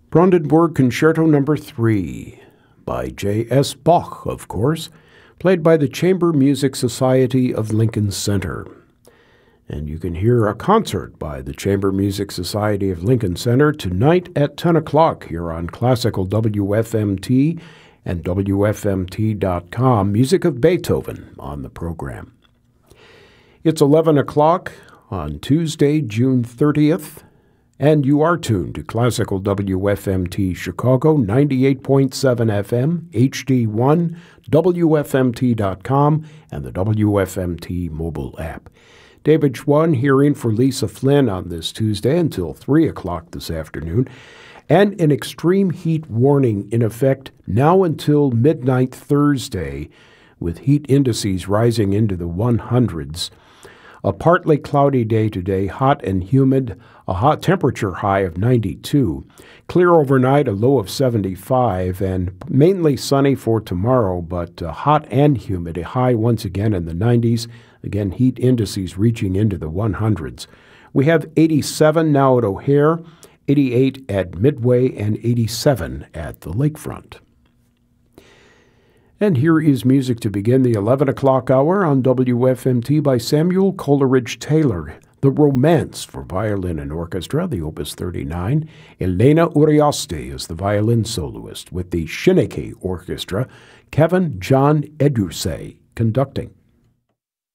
Brandenburg Concerto No. 3 by J.S. Bach, of course, played by the Chamber Music Society of Lincoln Center. And you can hear a concert by the Chamber Music Society of Lincoln Center tonight at 10 o'clock here on Classical WFMT and WFMT.com. Music of Beethoven on the program. It's 11 o'clock on Tuesday, June 30th, and you are tuned to Classical WFMT Chicago, 98.7 FM, HD1, WFMT.com, and the WFMT mobile app. David Schwann here in for Lisa Flynn on this Tuesday until 3 o'clock this afternoon, and an extreme heat warning in effect now until midnight Thursday, with heat indices rising into the 100s. A partly cloudy day today, hot and humid, a hot temperature high of 92. Clear overnight, a low of 75, and mainly sunny for tomorrow, but hot and humid, a high once again in the 90s. Again, heat indices reaching into the 100s. We have 87 now at O'Hare, 88 at Midway, and 87 at the Lakefront. And here is music to begin the 11 o'clock hour on WFMT by Samuel Coleridge Taylor. The Romance for Violin and Orchestra, the Opus 39. Elena Uriaste is the violin soloist with the Shineke Orchestra. Kevin John Edusei conducting.